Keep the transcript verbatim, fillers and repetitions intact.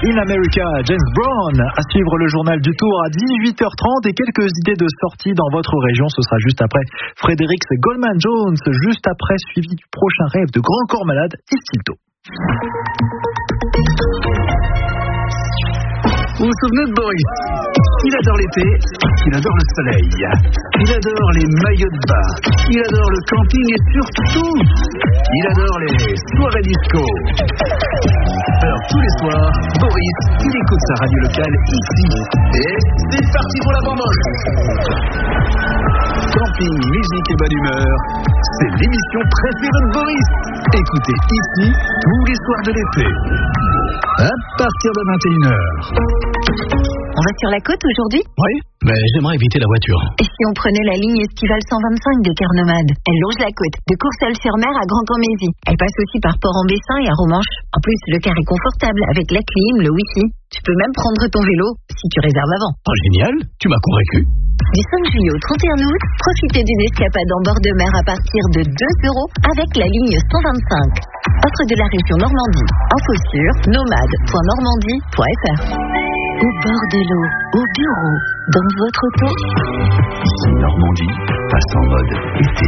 in America, James Brown. À suivre le journal du Tour à dix-huit heures trente et quelques idées de sortie dans votre région. Ce sera juste après Fredericks Goldman Jones, juste après suivi du prochain rêve de Grand Corps Malade, Istilto. Vous vous souvenez de Boris? Il adore l'été, il adore le soleil, il adore les maillots de bain, il adore le camping et surtout, il adore les soirées disco. Alors tous les soirs, Boris, il écoute sa radio locale ici. Et c'est parti pour la bamboche. Camping, musique et bonne humeur, c'est l'émission préférée de Boris. Écoutez ici tous les soirs de l'été, à partir de vingt et une heures. On va sur la côte aujourd'hui? Oui, mais j'aimerais éviter la voiture. Et si on prenait la ligne estivale cent vingt-cinq de Carnomade? Elle longe la côte, de Courseulles-sur-Mer à Grand-Cormézy. Elle passe aussi par Port-en-Bessin et à Romanche. En plus, le car est confortable avec la clim, le wifi. Tu peux même prendre ton vélo si tu réserves avant. Oh génial, tu m'as convaincu. Du cinq juillet au trente et un août, profitez d'une escapade en bord de mer à partir de deux euros avec la ligne cent vingt-cinq. Offre de la région Normandie. Info sur nomade point normandie point f r. Au bord de l'eau, au bureau, dans votre auto. Normandie passe en mode été.